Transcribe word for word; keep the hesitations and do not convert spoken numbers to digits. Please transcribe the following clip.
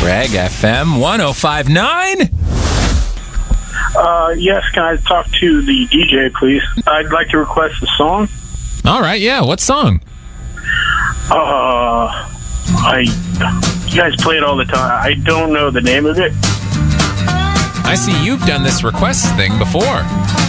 Reg F M one oh five point nine. Uh, yes, can I talk to the D J, please? I'd like to request a song. All right, yeah. What song? Uh, I, you guys play it all the time. I don't know the name of it. I see you've done this request thing before.